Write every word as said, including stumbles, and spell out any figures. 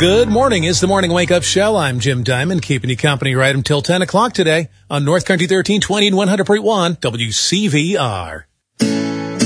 Good morning. It's the Morning Wake Up Show. I'm Jim Diamond, keeping you company right until ten o'clock today on North Country thirteen twenty and one hundred point one W C V R.